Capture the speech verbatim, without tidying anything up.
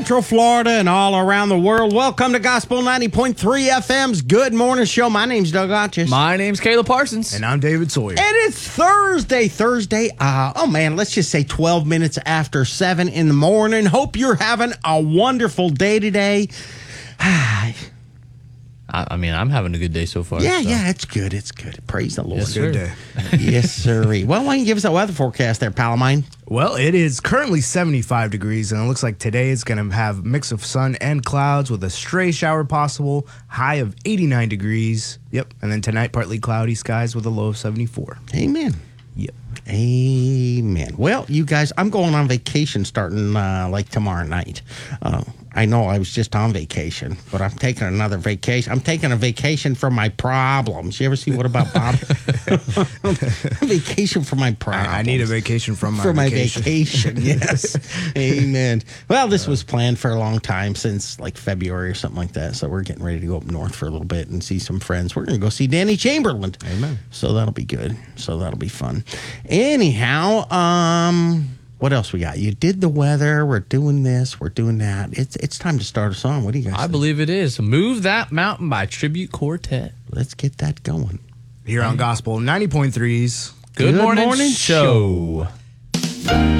Central Florida and all around the world. Welcome to Gospel ninety point three F M's Good Morning Show. My name's Doug Otchis. My name's Caleb Parsons. And I'm David Sawyer. And it's Thursday. Thursday, uh, oh man, let's just say twelve minutes after seven in the morning. Hope you're having a wonderful day today. I, I mean, I'm having a good day so far. Yeah, so. yeah, it's good. It's good. Praise the Lord. Yes, sir. Good day. Yes, sir. Well, why don't you give us a weather forecast there, pal of mine? Well, it is currently seventy-five degrees, and it looks like today is going to have a mix of sun and clouds with a stray shower possible, high of eighty-nine degrees. Yep. And then tonight, partly cloudy skies with a low of seventy-four. Amen. Yep. Amen. Well, you guys, I'm going on vacation starting uh, like tomorrow night. Uh, I know I was just on vacation, but I'm taking another vacation. I'm taking a vacation from my problems. You ever see What About Bob? Vacation from my problems. I, I need a vacation from my for my vacation. vacation. Yes. Amen. Well, this was planned for a long time, since like February or something like that. So we're getting ready to go up north for a little bit and see some friends. We're going to go see Danny Chamberlain. Amen. So that'll be good. So that'll be fun. Anyhow, um, what else we got? You did the weather. We're doing this. We're doing that. It's it's time to start a song. What do you guys I think? believe it is. Move That Mountain by Tribute Quartet. Let's get that going. Here on Gospel ninety point three's Good, Good morning, morning show.